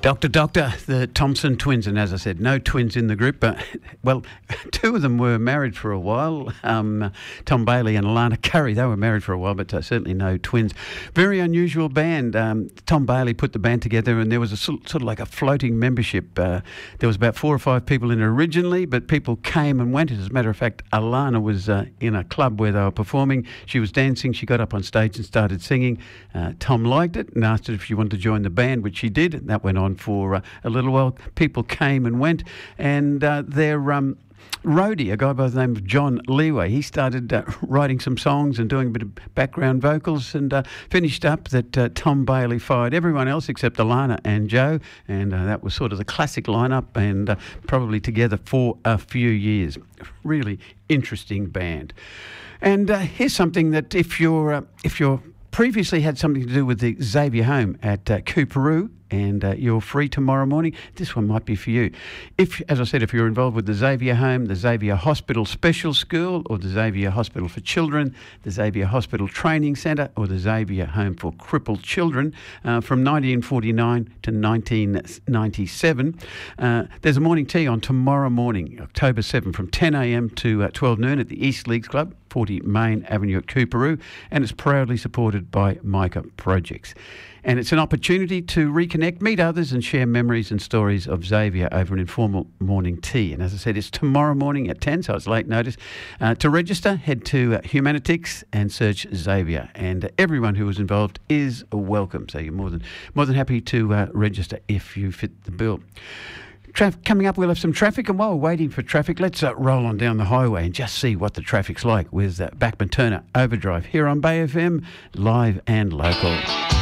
Doctor, the Thompson twins, and as I said, no twins in the group, but, well, two of them were married for a while, Tom Bailey and Alana Curry. They were married for a while, but certainly no twins. Very unusual band. Tom Bailey put the band together, and there was a sort of like a floating membership. There was about 4 or 5 people in it originally, but people came and went. As a matter of fact, Alana was in a club where they were performing. She was dancing. She got up on stage and started singing. Tom liked it and asked her if she wanted to join the band, which she did. That went on for a little while. People came and went, and their roadie, a guy by the name of John Leeway, he started writing some songs and doing a bit of background vocals, and finished up that Tom Bailey fired everyone else except Alana and Joe, and that was sort of the classic lineup, and probably together for a few years. Really interesting band. And here's something that if you're previously had something to do with the Xavier Home at Coorparoo, and you're free tomorrow morning, this one might be for you. If, as I said, if you're involved with the Xavier Home, the Xavier Hospital Special School, or the Xavier Hospital for Children, the Xavier Hospital Training Centre, or the Xavier Home for Crippled Children, from 1949 to 1997, there's a morning tea on tomorrow morning, October 7, from 10 a.m. to 12 noon at the East Leagues Club, 40 Main Avenue at Coorparoo, and it's proudly supported by Micah Projects. And it's an opportunity to reconnect, meet others, and share memories and stories of Xavier over an informal morning tea. And as I said, it's tomorrow morning at 10, so it's late notice. To register, head to Humanitix and search Xavier. And everyone who was involved is welcome. So you're more than happy to register if you fit the bill. Coming up, we'll have some traffic, and while we're waiting for traffic, let's roll on down the highway and just see what the traffic's like with Bachman Turner Overdrive here on Bay FM, live and local.